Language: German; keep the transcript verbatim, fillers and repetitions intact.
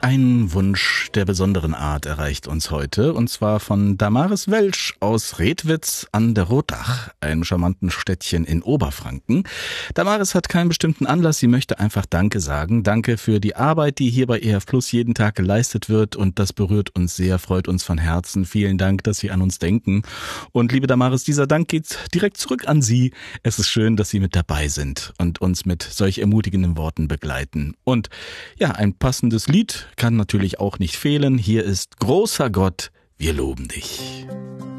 Ein Wunsch der besonderen Art erreicht uns heute, und zwar von Damaris Welsch aus Redwitz an der Rotach, einem charmanten Städtchen in Oberfranken. Damaris hat keinen bestimmten Anlass, sie möchte einfach Danke sagen. Danke für die Arbeit, die hier bei E F Plus jeden Tag geleistet wird, und das berührt uns sehr, freut uns von Herzen. Vielen Dank, dass Sie an uns denken. Und liebe Damaris, dieser Dank geht direkt zurück an Sie. Es ist schön, dass Sie mit dabei sind und uns mit solch ermutigenden Worten begleiten. Und ja, ein passendes Lied kann natürlich auch nicht fehlen. Hier ist Großer Gott, wir loben dich.